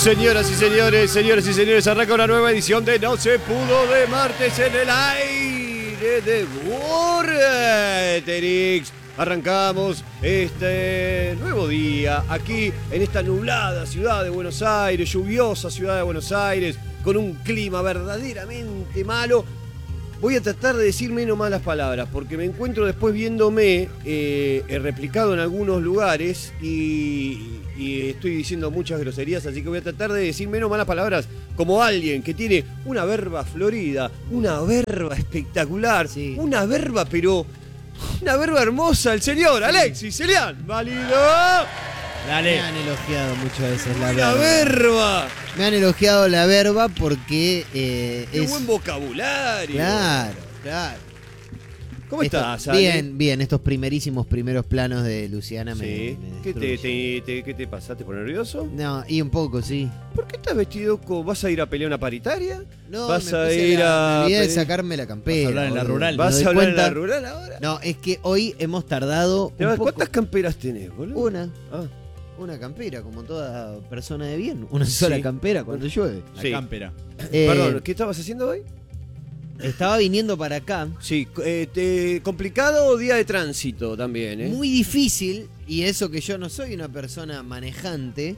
Señoras y señores, arranca una nueva edición de No Se Pudo de martes en el aire de Vorterix. Arrancamos este nuevo día aquí en esta nublada ciudad de Buenos Aires, lluviosa ciudad de Buenos Aires, con un clima verdaderamente malo. Voy a tratar de decir menos malas palabras, porque me encuentro después viéndome replicado en algunos lugares y estoy diciendo muchas groserías, así que voy a tratar de decir menos malas palabras como alguien que tiene una verba florida, una verba espectacular, sí. Una verba hermosa, el señor Alexis Celián. ¡Válido! Dale. Me han elogiado muchas veces la verba. Me han elogiado la verba porque Qué buen vocabulario. Claro. ¿Cómo estás, Ale? Bien. Estos primeros planos de Luciana sí. me ¿Qué te pasa? ¿Te pones nervioso? No, y un poco, sí. ¿Por qué estás vestido como... ¿Vas a ir a pelear una paritaria? No, ¿Vas me olvidé de sacarme la campera. ¿Vas a hablar en la rural? ¿Vas a hablar en la rural ahora? No, es que hoy hemos tardado un poco. ¿Cuántas camperas tenés, boludo? Una campera, como toda persona de bien. Una sola campera cuando llueve. La campera. Perdón, ¿qué estabas haciendo hoy? Estaba viniendo para acá. Sí, complicado día de tránsito también, ¿eh? Muy difícil, y eso que yo no soy una persona manejante.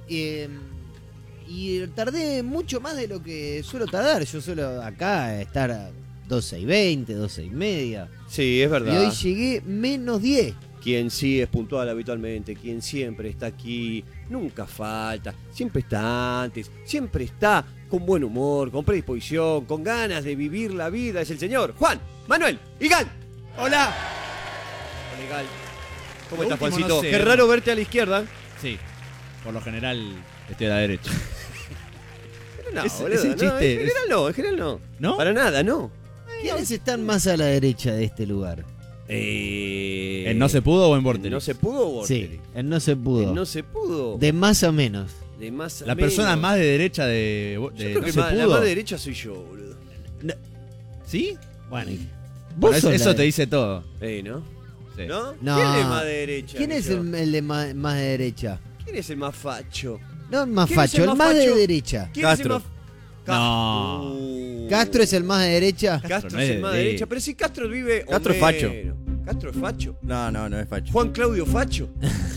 Y tardé mucho más de lo que suelo tardar. Yo suelo acá estar a 12:20, 12:30. Sí, es verdad. Y hoy llegué menos 10. Quien sí es puntual habitualmente, quien siempre está aquí, nunca falta, siempre está antes, siempre está con buen humor, con predisposición, con ganas de vivir la vida, es el señor Juan Manuel Igal. Hola. Hola, Igal. ¿Cómo Lo estás, último, Juancito? no sé. Qué raro verte a la izquierda. Sí, por lo general estoy a la derecha. Pero no, Es boludo, un no, chiste, en general no. ¿No? Para nada, no. ¿Quiénes están más a la derecha de este lugar? ¿En No Se Pudo o en Vorterix? ¿No se pudo o Vorterix? Sí, en No Se Pudo. No se pudo. De más a menos. De más a La menos. persona más de derecha Yo creo No que Se la Pudo. más derecha soy yo, boludo. ¿Sí? Bueno, Bueno, sos eso la- te dice todo. ¿No? Sí. ¿No? No. ¿Quién es más de derecha? ¿Quién que es yo? el de más de derecha? ¿Quién es el más facho? No el más ¿Quién es facho, el el más más de facho? derecha. ¿Quién Castro. es el más... No. ¿Castro es el más de derecha? Castro no es es el más de de derecha. Pero si Castro vive... Castro es Homero. facho. ¿Castro es facho? No es facho. ¿Juan Claudio Facho?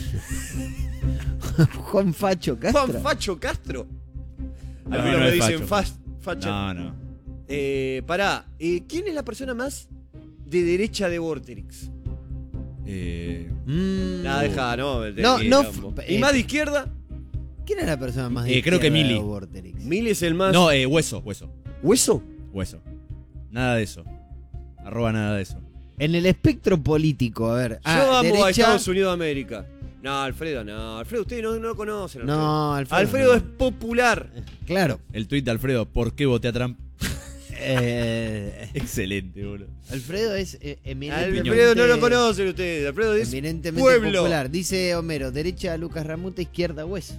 Juan Facho Castro. ¿Juan Facho Castro? No, Algunos no me es dicen facho. facho. No. Pará, ¿quién es la persona más de derecha de Vorterix? Nada, deja, ¿no? ¿Y más de izquierda? ¿Quién es la persona más de creo que izquierda Mili. de Vorterix? Mil es el más... No, Hueso. ¿Hueso? Nada de eso. Nada de eso. En el espectro político, a ver. Yo amo a derecha. Estados Unidos de América. No, Alfredo no. Alfredo, ustedes no lo conocen. Alfredo. No, Alfredo no. es popular. Claro. El tuit de Alfredo, ¿por qué voté a Trump? Eh, Excelente, boludo. Alfredo es eminentemente... Alfredo no lo conocen ustedes. Alfredo es eminentemente pueblo. popular. Dice Homero, derecha Lucas Ramuta, izquierda Hueso.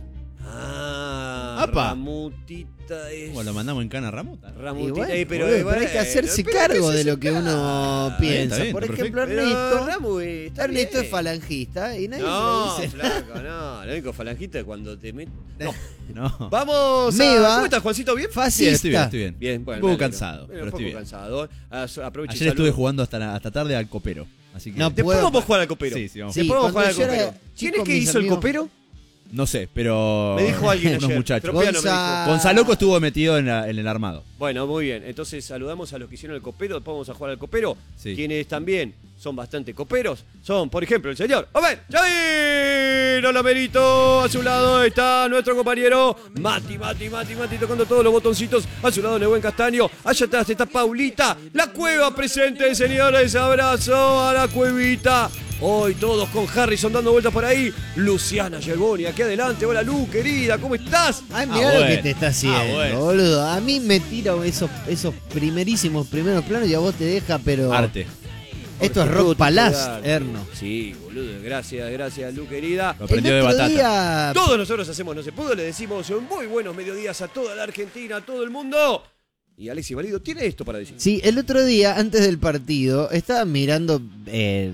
¡Apa! Ramutita es... ¿Cómo lo mandamos en cana a Ramuta? Ramutita, Y bueno, pero, boludo, pero hay que hacerse pero cargo hay que de lo hacerse que uno cargo. piensa. bien, Por está ejemplo, Pero Ernesto. Ramu, está Ernesto bien. es falangista y nadie No, se lo dice. flaco, no. Lo único falangista es cuando te metes... No. No. Vamos Meva. ¿Cómo estás, Juancito? ¿Bien? Fascista. Estoy bien. Bien, bueno. Un poco me alegro. cansado, pero Un estoy poco bien. cansado. Aprovecho y Ayer estuve saludo. jugando hasta tarde al copero. Así que No, Después puedo- vamos a jugar al copero. Sí, vamos. Sí, Después vamos a jugar al cuando yo era copero. ¿Quién chico, es que mis hizo el amigos- copero? No sé, pero. Me dijo alguien unos ayer. muchachos. Tropiano me Gonza- dijo. Gonzaloco estuvo metido en el armado. Bueno, muy bien. Entonces saludamos a los que hicieron el copero. Después vamos a jugar al copero. Sí. Quienes también son bastante coperos son, por ejemplo, el señor Omer Jair. Hola, Merito. A su lado está nuestro compañero Mati, tocando todos los botoncitos. A su lado, Nebuen Castaño. Allá atrás está Paulita. La cueva presente, señores. Abrazo a la cuevita. Hoy todos con Harrison dando vueltas por ahí. Luciana Gergoni, aquí adelante. Hola, Lu, querida, ¿cómo estás? Ay, mirá lo bueno. que te está haciendo, Bueno. boludo. A mí me tira esos primeros planos y a vos te deja, pero... Arte. Esto es Jorge Rock Ruti, Palaz, claro. Erno. Sí, boludo, gracias, Lu, querida. Lo aprendió de El otro batata. día- Todos nosotros hacemos No Se Pudo, le decimos muy buenos mediodías a toda la Argentina, a todo el mundo. Y Alexis Valido tiene esto para decir. Sí, el otro día, antes del partido, estaba mirando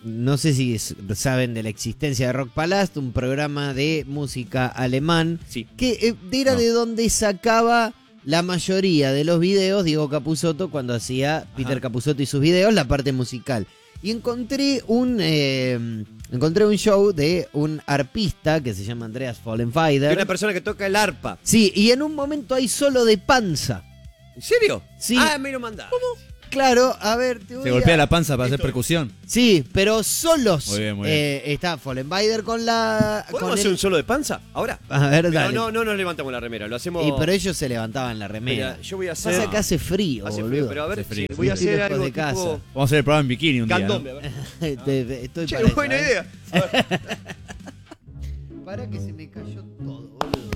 no sé si saben de la existencia de Rock Palast, un programa de música alemán Sí. que era No. de donde sacaba la mayoría de los videos Diego Capusotto cuando hacía Peter Capusotto y sus videos, la parte musical. Y encontré un show de un arpista que se llama Andreas De Follenfeider. una persona que toca el arpa. Sí, y en un momento hay solo de panza. ¿En serio? Sí. Ah, me lo mandaste. Claro, a ver, te voy Se a- golpea la panza para hacer Esto. percusión. Sí, pero solos. Muy bien, muy bien. Está Follenfeider con la... ¿Podemos con hacer el- un solo de panza? ¿Ahora? A ver, Pero dale. no nos levantamos la remera, lo hacemos... Y pero ellos se levantaban la remera. Mira, yo voy a hacer... Pasa que hace frío, Hace boludo. frío, pero a ver, Hace frío. voy a Sí, hacer lejos algo de casa. tipo... Vamos a hacer el programa en bikini un día, ¿no? Candombe, a ver. Estoy Che, para eso, buena ¿eh? idea. A ver. Para que se me cayó todo, boludo.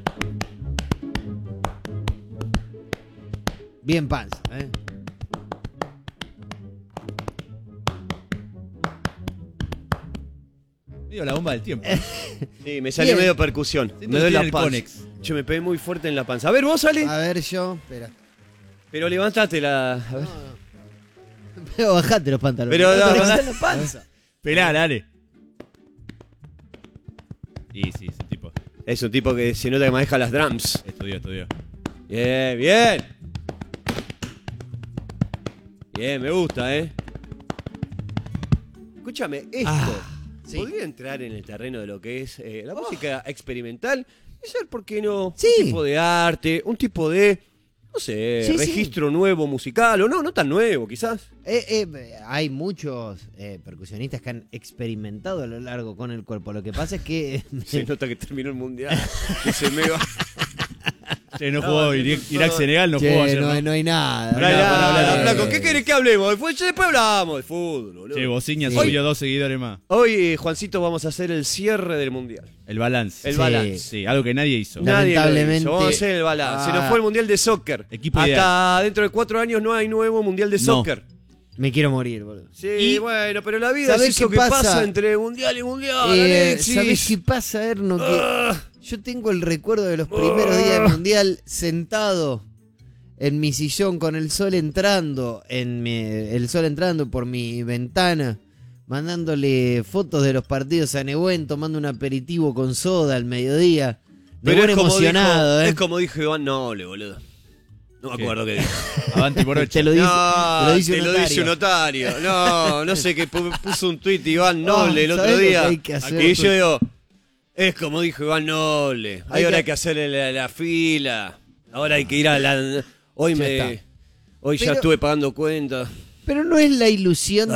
Bien panza, ¿eh? Medio la bomba del tiempo. Sí, me salió Bien. medio percusión. Siento Me que doy tiene la el panza. Conex. Yo me pegué muy fuerte en la panza. A ver, vos, Ale. A ver yo, espera. Pero levantate la... A ver. Pero bajate los pantalones. Pero No te no, levantás la panza. Pelá, dale. Sí, es un tipo. Es un tipo que se nota que maneja las drums. Estudió. Bien, bien. Bien, me gusta, ¿eh? Escúchame, esto sí. podría entrar en el terreno de lo que es la música experimental y ser, ¿por qué no? Sí. Un tipo de arte, un tipo de, no sé, Sí, sí. registro nuevo musical, o no tan nuevo, quizás. Hay muchos percusionistas que han experimentado a lo largo con el cuerpo. Lo que pasa es que... Se nota que terminó el mundial. Que se me va. Che, no jugó Irak-Senegal, no Che, jugó ayer, no, ¿no? no hay nada. No hay para nada, hablar. flaco. ¿Qué querés que hablemos? Después hablamos de fútbol, boludo. Che, Bociña Sí. subió 2 seguidores más. Hoy, Juancito, vamos a hacer el cierre del mundial. El balance. El Sí. balance. Sí, algo que nadie hizo. Nadie lo Lamentablemente. hizo. Vamos a hacer el balance. Se nos Ah. fue el mundial de soccer. Equipo Hasta ideal. dentro de 4 años no hay nuevo mundial de No. soccer. Me quiero morir, boludo. Sí, Y- bueno, pero la vida es ¿sabés eso qué que pasa? pasa? Entre mundial y mundial, ¿Sabés Alexis. qué pasa, Erno? Que Ah, yo tengo el recuerdo de los primeros días del mundial sentado en mi sillón con el sol entrando, el sol entrando por mi ventana, mandándole fotos de los partidos a Nehuen, tomando un aperitivo con soda al mediodía. pero Nehuen es como emocionado, dijo, ¿eh? es como dijo Iván Noble, boludo. No me ¿Qué? acuerdo qué dijo. Avanti por ocho. Te lo dice, No, te lo dice te un lo notario. dice un notario. No sé qué puso un tuit Iván Noble el otro ¿sabés lo día. que hay que hacer? Y yo digo, es como dijo Iván Noble. Hay Ahora que- hay que hacerle la fila. Ahora hay que ir a la... Hoy Ya me... está. Hoy ya Pero- estuve pagando cuentas. Pero no es la ilusión,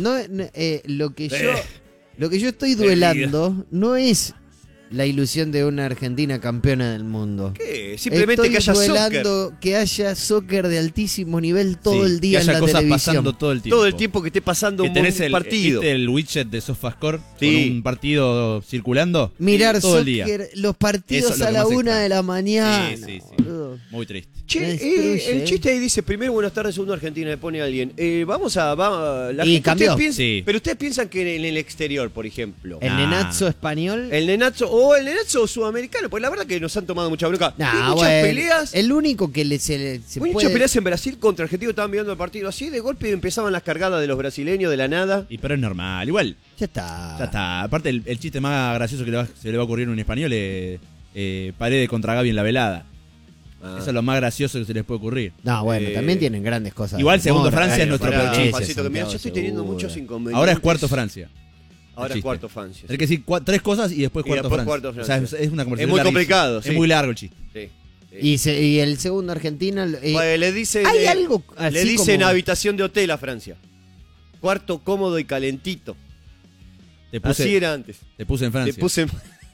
lo que yo estoy duelando no es la ilusión de una Argentina campeona del mundo. ¿Qué? Simplemente Estoy que haya soccer. duelando que haya soccer de altísimo nivel todo Sí, el día que en haya la cosas televisión. pasando todo el tiempo. Todo el tiempo que esté pasando Que un tenés partido. ¿viste el widget de SofaScore Sí. con un partido circulando? Mirar todo el soccer, día. los partidos Eso es lo a que la más 1 extraño. de la mañana. Sí, sí, sí. boludo. Muy triste. Che, Me destruye, el chiste ahí dice primero buenas tardes, segundo Argentina, le pone alguien. La Y gente, cambió. ustedes piensan- Sí. Pero ustedes piensan que en el exterior, por ejemplo. El Nah. nenazo español. El nenazo sudamericano, pues la verdad que nos han tomado mucha bronca. Nah, Hay muchas bueno, peleas. el único que se Muchas puede... peleas en Brasil contra Argentina, estaban mirando el partido así, de golpe empezaban las cargadas de los brasileños de la nada. Y pero es normal. Igual, Ya está. ya está. Aparte, el chiste más gracioso que se le va a ocurrir a un español es Paredes contra Gaby en la velada. Ah. Eso es lo más gracioso que se les puede ocurrir. No, bueno, Eh, también tienen grandes cosas. igual, segundo Humor, Francia es nuestro Pará, peor chiste. Juancito, que mira, yo Santiago estoy teniendo Segura. muchos inconvenientes. Ahora es cuarto Francia. Ahora el es chiste. cuarto Francia. Hay que decir 3 cosas y después Y cuarto después Francia. cuarto O sea, Francia. es una conversación Es muy larguísima. complicado, Es sí. muy largo el chiste. Sí, sí. Y el segundo Argentina... Pues le dicen, hay algo así le dicen como- habitación de hotel a Francia. Cuarto cómodo y calentito. Te Así puse, era antes. te puse en Francia. Le puse...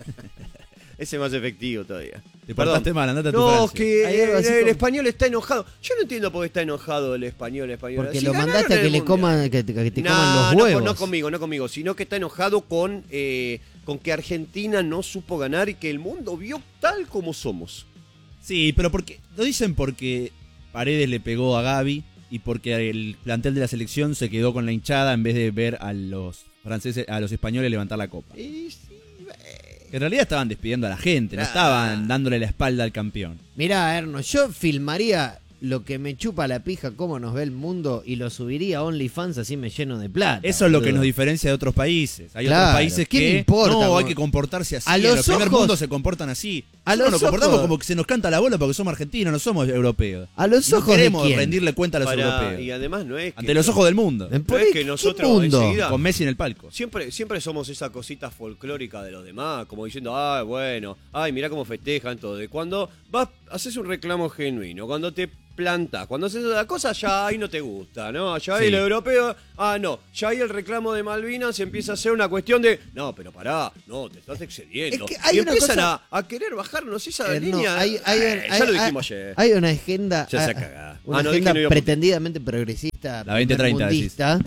Ese es más efectivo todavía. Te Perdón. portaste mal, andate a tu No, Francia. que Hay algo así el como- español está enojado. Yo no entiendo por qué está enojado el español. Porque Si lo ganaron mandaste a el que le Mundial. coman, que te No, coman los no, huevos. no conmigo, sino que está enojado con que Argentina no supo ganar y que el mundo vio tal como somos. Sí, pero porque lo dicen porque Paredes le pegó a Gaby y porque el plantel de la selección se quedó con la hinchada en vez de ver a los franceses, a los españoles levantar la copa. Y sí, Que en realidad estaban despidiendo a la gente, no Ah. estaban dándole la espalda al campeón. Mirá, Erno, yo filmaría lo que me chupa la pija cómo nos ve el mundo y lo subiría a OnlyFans así me lleno de plata. Eso es lo que boludo. nos diferencia de otros países. Hay Claro, otros países ¿qué que me importa, no, hay boludo? que comportarse así. A En los el primer ojos- mundo se comportan así. a Nosotros los nos comportamos ojos- como que se nos canta la bola porque somos argentinos, no somos europeos. A los No ojos de queremos quién. rendirle cuenta a los europeos. Y además no es que... Ante los ojos del mundo. ¿En No es que ¿Qué nosotros mundo? enseguida... Con Messi en el palco. Siempre somos esa cosita folclórica de los demás, como diciendo, ay, bueno, ay, mirá cómo festejan todo. De cuando haces un reclamo genuino, cuando te plantas, cuando haces otra cosa, ya ahí no te gusta, ¿no? Ya ahí Sí. el europeo, no, ya ahí el reclamo de Malvinas empieza a ser una cuestión de, no, pero pará, no, te estás excediendo. Es que hay y una empiezan cosa- a querer bajarnos esa No, línea. hay- Ya lo dijimos ayer. Hay una agenda, Ya se cagá. una No, agenda dije no iba a- pretendidamente progresista, La 2030 primermundista,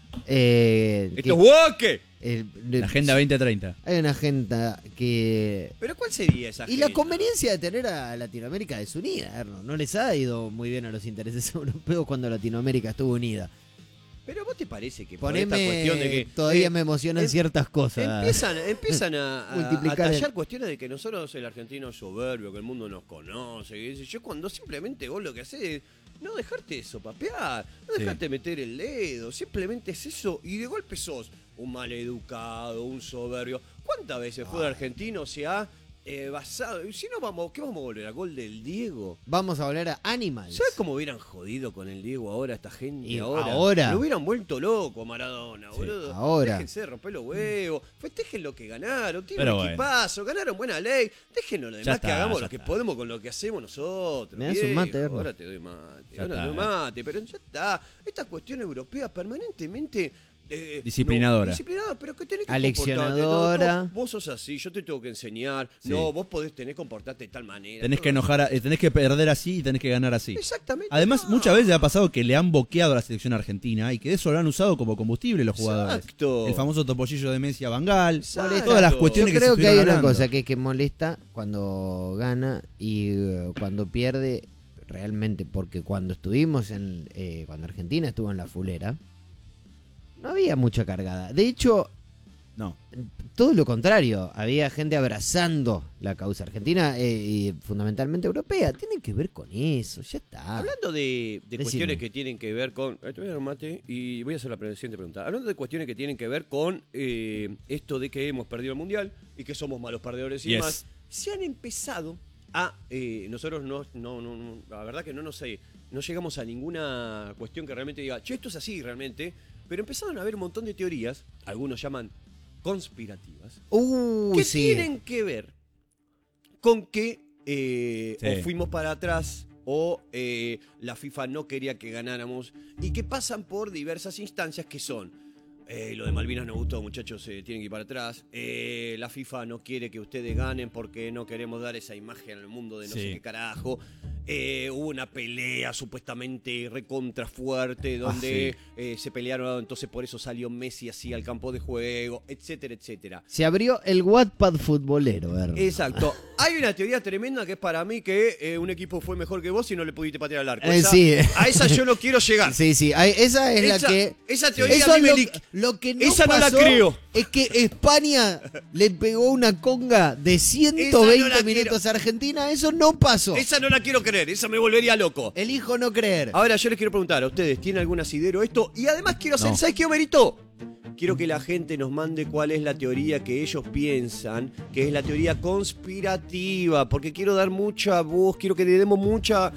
¡Esto es woke! La Agenda 2030. Hay una agenda que... ¿Pero cuál sería esa Y la agenda? conveniencia de tener a Latinoamérica desunida, Erno. No les ha ido muy bien a los intereses europeos cuando Latinoamérica estuvo unida. ¿Pero vos te parece que por esta Poneme, cuestión de que... todavía me emocionan ciertas cosas. Empiezan a Multiplicar tallar el- cuestiones de que nosotros el argentino es soberbio, que el mundo nos conoce. Que dice, yo cuando simplemente vos lo que haces es no dejarte eso papear, no Sí. dejarte meter el dedo, simplemente es eso y de golpe sos un maleducado, un soberbio. ¿Cuántas veces fue de argentino se ha basado? Y si no vamos, ¿qué vamos a volver? ¿A gol del Diego? Vamos a hablar a Animals. ¿Sabes cómo hubieran jodido con el Diego ahora esta gente? Y Ahora. ahora. Lo hubieran vuelto loco a Maradona, boludo. ahora. Déjense de romper los huevos. Festejen lo que ganaron. Tienen Pero un bueno. equipazo. Ganaron buena ley. Déjenos lo demás está, que hagamos ya lo que está. podemos con lo que hacemos nosotros. ¿Me das un viejo. mate, Erno? Ahora te doy mate. Ya Ahora te doy está. mate. Pero ya está. Esta cuestión europea permanentemente... Disciplinadora. Disciplinadora, pero que tenés que Aleccionadora. comportarte. No, vos sos así, yo te tengo que enseñar. Sí. No, vos tenés que comportarte de tal manera. Tenés Todo que eso. enojar, tenés que perder así y tenés que ganar así. Exactamente. Además, no. muchas veces ha pasado que le han boqueado a la selección argentina y que eso lo han usado como combustible los jugadores. Exacto. El famoso topollillo de Messi a Bangal. Exacto. Todas las Yo cuestiones que creo se que hay una estuvieron hablando. cosa que molesta cuando gana y cuando pierde realmente, porque cuando estuvimos cuando Argentina estuvo en la fulera, no había mucha cargada. De hecho, No. todo lo contrario, había gente abrazando la causa argentina y fundamentalmente europea. Tiene que ver con eso, ya está. Hablando de Decime. cuestiones que tienen que ver con... Te voy a dar un mate y voy a hacer la siguiente pregunta. Hablando de cuestiones que tienen que ver con esto de que hemos perdido el Mundial y que somos malos perdedores y Yes. demás, se han empezado a... nosotros no, la verdad que no llegamos a ninguna cuestión que realmente diga, che, esto es así realmente, pero empezaron a haber un montón de teorías, algunos llaman conspirativas, que Sí. tienen que ver con que Sí. o fuimos para atrás o la FIFA no quería que ganáramos y que pasan por diversas instancias que son lo de Malvinas no gustó, muchachos, tienen que ir para atrás. La FIFA no quiere que ustedes ganen porque no queremos dar esa imagen al mundo de no Sí. sé qué carajo. Hubo una pelea supuestamente recontra fuerte donde se pelearon, entonces por eso salió Messi así al campo de juego, etcétera, etcétera. Se abrió el Wattpad futbolero, Erno. Exacto. Hay una teoría tremenda que es para mí que un equipo fue mejor que vos y no le pudiste patear al arco. Sí. A esa yo no quiero llegar. Sí, esa es la que... Esa teoría Eso a mí es me lo que no esa no la pasó creo. es que España le pegó una conga de Esa 120 no la minutos a Argentina. Eso no pasó. Esa no la quiero creer, esa me volvería loco. Elijo no creer. Ahora yo les quiero preguntar a ustedes, ¿tienen algún asidero esto? Y además quiero hacer, No. ¿sabes qué, Omerito? Quiero que la gente nos mande cuál es la teoría que ellos piensan, que es la teoría conspirativa, porque quiero dar mucha voz, quiero que le demos mucha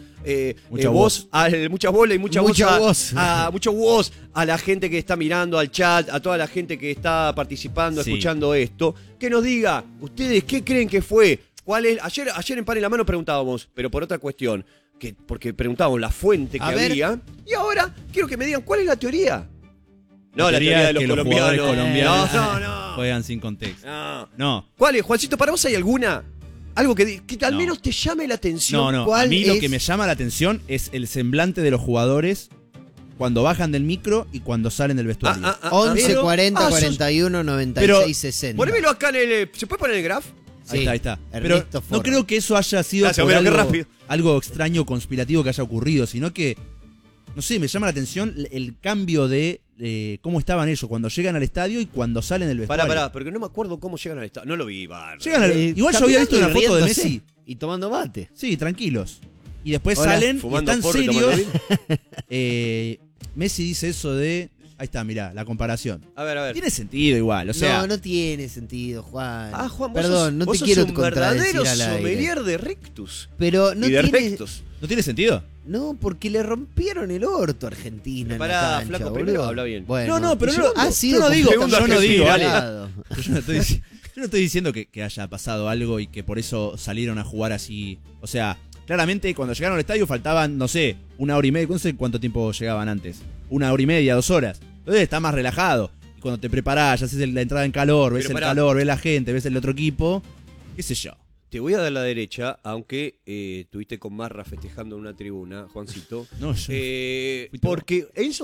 voz, mucha bola y mucha Mucha voz, voz. mucho voz a la gente que está mirando al chat, a toda la gente que está participando, Sí. escuchando esto, que nos diga, ustedes, ¿qué creen que fue? ¿Cuál es? Ayer en Pan en la Mano preguntábamos, pero por otra cuestión, porque preguntábamos la fuente que A ver. había, y ahora quiero que me digan, ¿cuál es la teoría? No, La teoría de es los que los colombianos. jugadores colombianos No. juegan sin contexto. No. No. ¿Cuál es, Juancito? ¿Para vos hay alguna? Algo que al No. menos te llame la atención. No, no. A ¿Cuál mí lo es? que me llama la atención es el semblante de los jugadores cuando bajan del micro y cuando salen del vestuario. 11, pero- 40, sos- 41, 96, Pero- 60. Ponémelo acá en el... ¿Se puede poner en el graph? Sí, Ahí está. Pero Ernesto no Forra. creo que eso haya sido Gracias, por Homero, qué rápido. algo extraño, conspirativo que haya ocurrido, sino que, no sé, me llama la atención el cambio de cómo estaban ellos cuando llegan al estadio y cuando salen del vestuario. Pará, porque no me acuerdo cómo llegan al estado. No lo vi, Bar. Llegan al- igual yo había visto una caminando y foto de riéndose Messi. y tomando mate. Sí, tranquilos. Y después Hola. salen y Fumando están porro y tomando serios. vino. Messi dice eso de... Ahí está, mirá, la comparación. A ver. Tiene sentido igual, o sea... no tiene sentido, Juan. Juan, Perdón, no vos te sos quiero un contradecir verdadero al aire. sommelier de rictus. Pero no y de tiene... rectus. ¿No tiene sentido? No, porque le rompieron el orto a Argentina en Pará, la cancha, flaco, boludo. primero habla bien. Bueno, No, pero y no- ha yo sido no digo, completamente yo no digo, Ale. ignorado. Yo no estoy diciendo que haya pasado algo y que por eso salieron a jugar así. O sea, claramente cuando llegaron al estadio faltaban, no sé, 1 hora y media. No sé cuánto tiempo llegaban antes. 1 hora y media, 2 horas. Entonces está más relajado. Y cuando te preparás, ya haces la entrada en calor, ves Pero el pará. calor, ves la gente, ves el otro equipo. Qué sé yo. Te voy a dar la derecha, aunque tuviste con Marra festejando en una tribuna, Juancito. No, yo- Porque Enzo